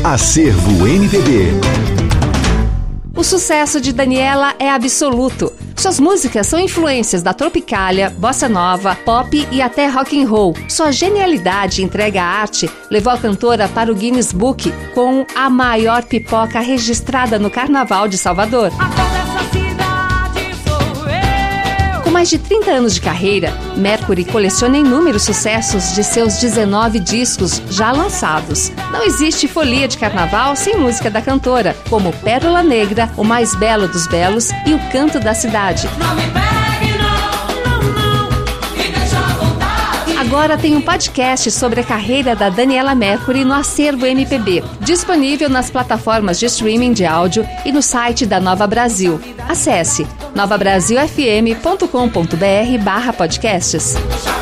Acervo MPB. O sucesso de Daniela é absoluto. Suas músicas são influências da Tropicália, Bossa Nova, Pop e até Rock and Roll. Sua genialidade e entrega à arte levou a cantora para o Guinness Book com a maior pipoca registrada no Carnaval de Salvador. Com mais de 30 anos de carreira, Mercury coleciona inúmeros sucessos de seus 19 discos já lançados. Não existe folia de carnaval sem música da cantora, como Pérola Negra, O Mais Belo dos Belos e O Canto da Cidade. Agora tem um podcast sobre a carreira da Daniela Mercury no Acervo MPB, disponível nas plataformas de streaming de áudio e no site da Nova Brasil. Acesse novabrasilfm.com.br/podcasts.